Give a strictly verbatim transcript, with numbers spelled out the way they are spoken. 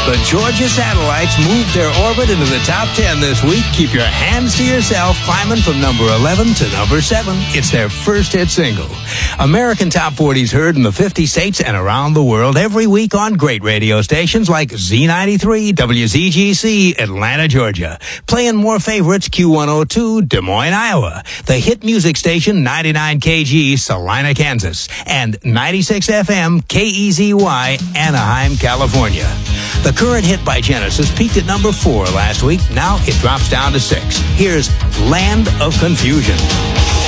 The Georgia Satellites moved their orbit into the top ten this week. Keep your hands to yourself, climbing from number eleven to number seven. It's their first hit single. American Top forties heard in the fifty states and around the world every week on great radio stations like Z ninety-three, W Z G C, Atlanta, Georgia. Playing more favorites, Q one oh two, Des Moines, Iowa. The hit music station, ninety-nine K G, Salina, Kansas. And ninety-six F M, K E Z Y, Anaheim, California. The current hit by Genesis peaked at number four last week. Now it drops down to six. Here's Land of Confusion.